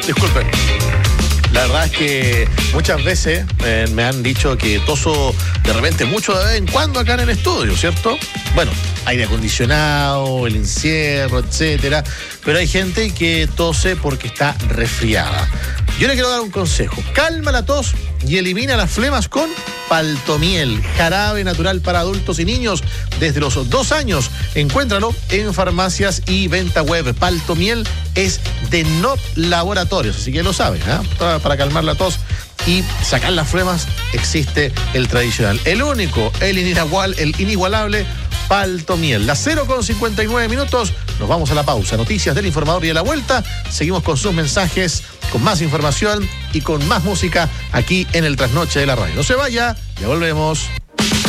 Disculpen. La verdad es que muchas veces me han dicho que toso de repente mucho de vez en cuando acá en el estudio, ¿cierto? Bueno, aire acondicionado, el encierro, etcétera. Pero hay gente que tose porque está resfriada. Yo le quiero dar un consejo. Calma la tos y elimina las flemas con Paltomiel, jarabe natural para adultos y niños desde los 2 años. Encuéntralo en farmacias y venta web. Paltomiel es de Nop Laboratorios, así que lo sabes, ¿eh? Para calmar la tos y sacar las flemas existe el tradicional, el único, el inigualable Paltomiel. Las 0:59 minutos, nos vamos a la pausa. Noticias del Informador y a la vuelta seguimos con sus mensajes, con más información y con más música aquí en el Trasnoche de la Radio. No se vaya, ya volvemos.